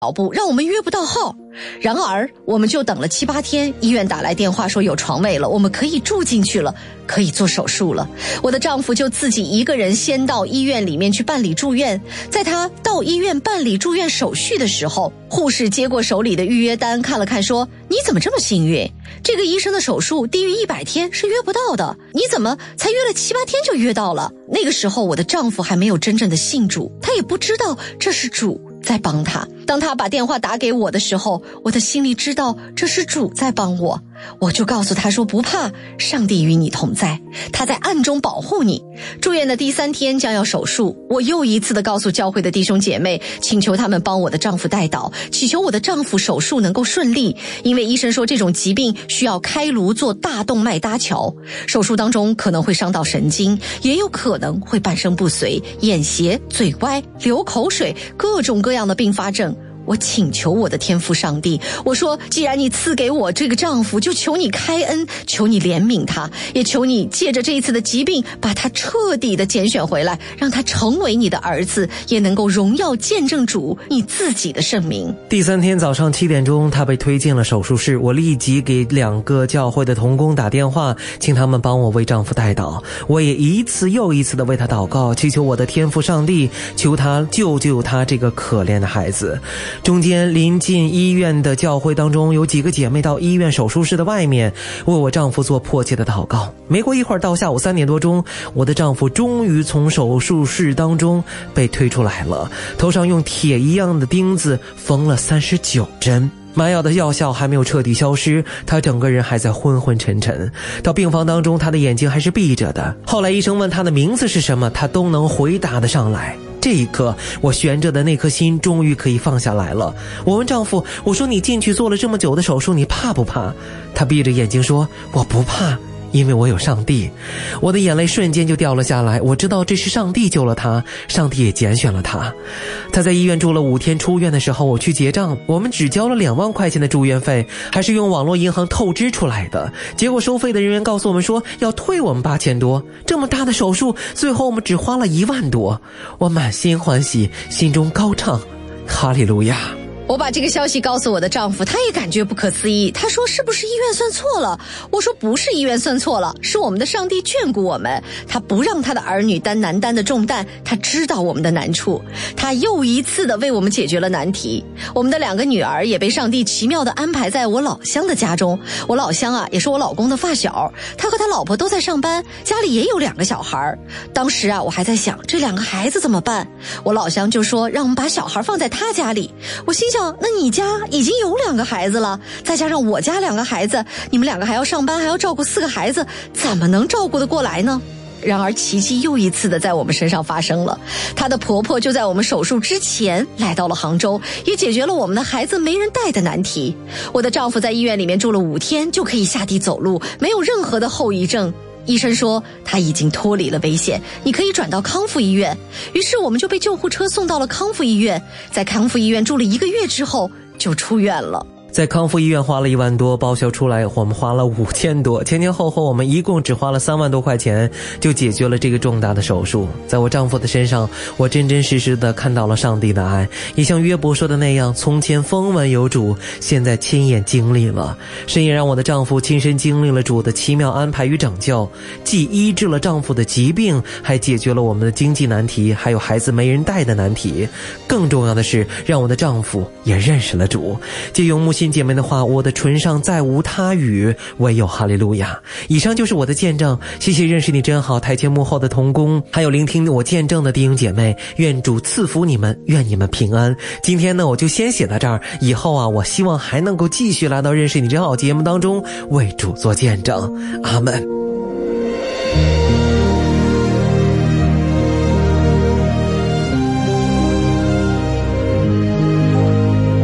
脚步，让我们约不到号。然而我们就等了7、8天，医院打来电话说有床位了，我们可以住进去了，可以做手术了。我的丈夫就自己一个人先到医院里面去办理住院。在他到医院办理住院手续的时候，护士接过手里的预约单看了看，说：你怎么这么幸运？这个医生的手术低于100天是约不到的，你怎么才约了7、8天就约到了？那个时候我的丈夫还没有真正的信主，他也不知道这是主在帮他。当他把电话打给我的时候，我的心里知道这是主在帮我，我就告诉他说：不怕，上帝与你同在，他在暗中保护你。住院的第3天将要手术，我又一次的告诉教会的弟兄姐妹，请求他们帮我的丈夫代祷，祈求我的丈夫手术能够顺利，因为医生说这种疾病需要开颅做大动脉搭桥，手术当中可能会伤到神经，也有可能会半身不遂、眼斜、嘴歪、流口水，各种各样的并发症。我请求我的天父上帝，我说既然你赐给我这个丈夫，就求你开恩，求你怜悯他，也求你借着这一次的疾病把他彻底的拣选回来，让他成为你的儿子，也能够荣耀见证主你自己的圣名。 第3天早上7点钟，他被推进了手术室，我立即给2个教会的同工打电话，请他们帮我为丈夫代祷。我也一次又一次的为他祷告，祈求我的天父上帝，求他救救他这个可怜的孩子。中间临近医院的教会当中，有几个姐妹到医院手术室的外面为我丈夫做迫切的祷告。没过一会儿，到下午3点多钟，我的丈夫终于从手术室当中被推出来了，头上用铁一样的钉子缝了39针。麻药的药效还没有彻底消失，他整个人还在昏昏沉沉。到病房当中，他的眼睛还是闭着的。后来医生问他的名字是什么，他都能回答得上来。这一刻，我悬着的那颗心终于可以放下来了。我问丈夫，我说你进去做了这么久的手术，你怕不怕？他闭着眼睛说，我不怕，因为我有上帝。我的眼泪瞬间就掉了下来，我知道这是上帝救了他，上帝也拣选了他。他在医院住了5天，出院的时候我去结账，我们只交了2万块钱的住院费，还是用网络银行透支出来的。结果收费的人员告诉我们说要退我们8000多，这么大的手术，最后我们只花了1万多。我满心欢喜，心中高唱哈利路亚。 我把这个消息告诉我的丈夫，他也感觉不可思议。他说是不是医院算错了？我说不是医院算错了，是我们的上帝眷顾我们，他不让他的儿女担难担的重担，他知道我们的难处，他又一次的为我们解决了难题。我们的2个女儿也被上帝奇妙的安排在我老乡的家中。我老乡啊，也是我老公的发小，他和他老婆都在上班，家里也有2个小孩。当时啊，我还在想这2个孩子怎么办？我老乡就说让我们把小孩放在他家里。我心想，那你家已经有2个孩子了，再加上我家2个孩子，你们2个还要上班，还要照顾4个孩子，怎么能照顾得过来呢？然而奇迹又一次的在我们身上发生了，她的婆婆就在我们手术之前来到了杭州，也解决了我们的孩子没人带的难题。我的丈夫在医院里面住了5天就可以下地走路，没有任何的后遗症。医生说他已经脱离了危险，你可以转到康复医院。于是我们就被救护车送到了康复医院，在康复医院住了1个月之后就出院了。 在康复医院花了1万多，报销出来我们花了5000多，前前后后我们一共只花了3万多块钱就解决了这个重大的手术。在我丈夫的身上，我真真实实的看到了上帝的爱，也像约伯说的那样，从前风闻有主，现在亲眼经历了。神也让我的丈夫亲身经历了主的奇妙安排与拯救，既医治了丈夫的疾病，还解决了我们的经济难题，还有孩子没人带的难题。更重要的是，让我的丈夫也认识了主。借用木心姐妹的话，我的唇上再无他语，唯有哈利路亚。以上就是我的见证，谢谢认识你真好台前幕后的同工，还有聆听我见证的弟兄姐妹，愿主赐福你们，愿你们平安。今天呢，我就先写到这儿，以后啊，我希望还能够继续来到认识你真好节目当中为主做见证。阿们。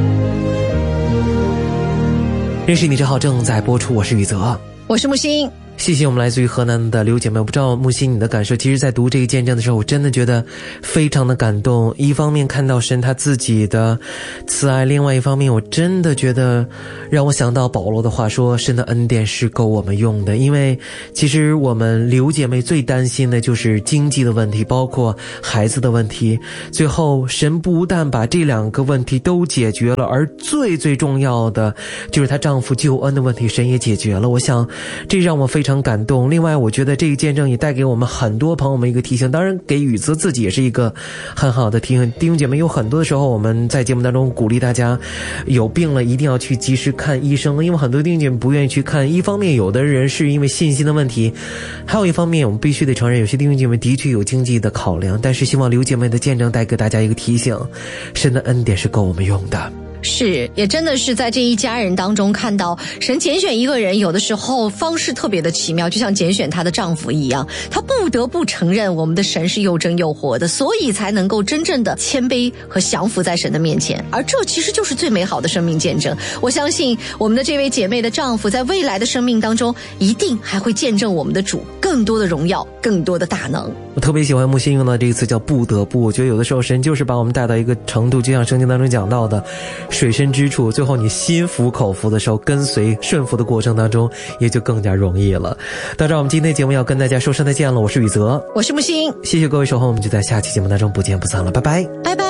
认识你真好正在播出，我是宇泽， 我是木星。 谢谢我们来自于河南的刘姐妹，我不知道木心你的感受。其实在读这个见证的时候，我真的觉得非常的感动。一方面看到神他自己的慈爱，另外一方面我真的觉得让我想到保罗的话说，神的恩典是够我们用的。因为其实我们刘姐妹最担心的就是经济的问题，包括孩子的问题。最后神不但把这两个问题都解决了，而最重要的就是她丈夫救恩的问题，神也解决了。我想这让我非常感动。另外我觉得这个见证也带给我们很多朋友们一个提醒，当然给宇泽自己也是一个很好的提醒。弟兄姐妹，有很多的时候我们在节目当中鼓励大家有病了一定要去及时看医生，因为很多弟兄姐妹不愿意去看，一方面有的人是因为信心的问题，还有一方面我们必须得承认有些弟兄姐妹的确有经济的考量，但是希望刘姐妹的见证带给大家一个提醒，神的恩典是够我们用的。 是，也真的是在这一家人当中看到神拣选一个人，有的时候方式特别的奇妙，就像拣选她的丈夫一样，她不得不承认我们的神是又真又活的，所以才能够真正的谦卑和降服在神的面前，而这其实就是最美好的生命见证。我相信我们的这位姐妹的丈夫在未来的生命当中一定还会见证我们的主更多的荣耀，更多的大能。 我特别喜欢木心用到这个词叫不得不，我觉得有的时候神就是把我们带到一个程度，就像圣经当中讲到的水深之处，最后你心服口服的时候，跟随顺服的过程当中也就更加容易了。到这我们今天的节目要跟大家说声再见了，我是宇泽， 我是木心， 谢谢各位守候，我们就在下期节目当中不见不散了，拜拜， 拜拜。